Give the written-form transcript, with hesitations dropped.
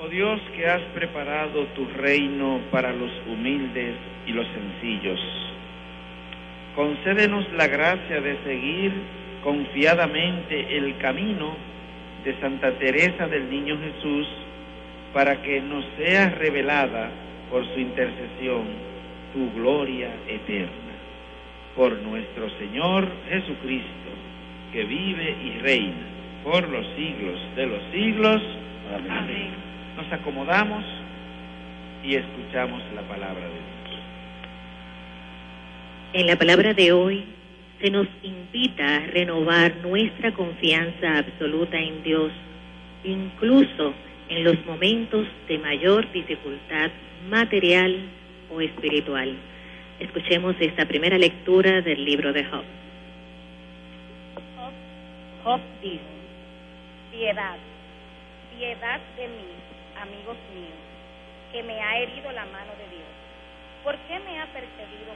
Oh Dios, que has preparado tu reino para los humildes y los sencillos, concédenos la gracia de seguir confiadamente el camino de Santa Teresa del Niño Jesús, para que nos sea revelada por su intercesión tu gloria eterna. Por nuestro Señor Jesucristo, que vive y reina por los siglos de los siglos. Amén. Amén. Nos acomodamos y escuchamos la palabra de Dios. En la palabra de hoy se nos invita a renovar nuestra confianza absoluta en Dios, incluso en los momentos de mayor dificultad material o espiritual. Escuchemos esta primera lectura del libro de Job. Job dijo: piedad, piedad de mí, amigos míos, que me ha herido la mano de Dios. ¿Por qué me ha perseguido